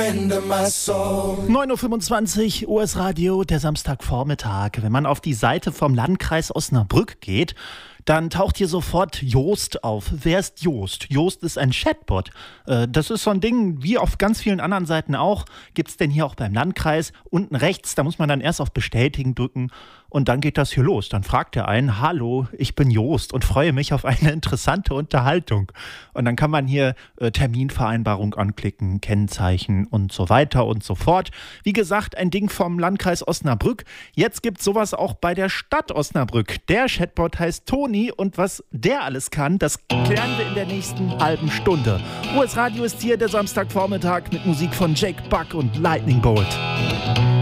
9:25 Uhr US Radio, der Samstagvormittag. Wenn man auf die Seite vom Landkreis Osnabrück geht, dann taucht hier sofort Joost auf. Wer ist Joost? Joost ist ein Chatbot. Das ist so ein Ding, wie auf ganz vielen anderen Seiten auch. Gibt es denn hier auch beim Landkreis. Unten rechts, da muss man dann erst auf Bestätigen drücken und dann geht das hier los. Dann fragt er einen, hallo, ich bin Joost und freue mich auf eine interessante Unterhaltung. Und dann kann man hier Terminvereinbarung anklicken, Kennzeichen und so weiter und so fort. Wie gesagt, ein Ding vom Landkreis Osnabrück. Jetzt gibt es sowas auch bei der Stadt Osnabrück. Der Chatbot heißt Toni und was der alles kann, das klären wir in der nächsten halben Stunde. US Radio ist hier, der Samstagvormittag mit Musik von Jake Buck und Lightning Bolt.